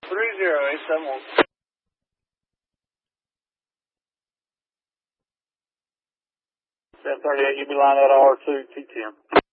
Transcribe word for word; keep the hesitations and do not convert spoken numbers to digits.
Three zero eight seven one. seven thirty-eight, you be line at R two T ten.